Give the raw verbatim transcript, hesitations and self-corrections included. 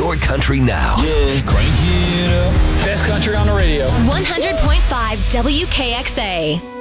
your country now. Yeah, crank it up. Best country on the radio. one hundred point five W K X A.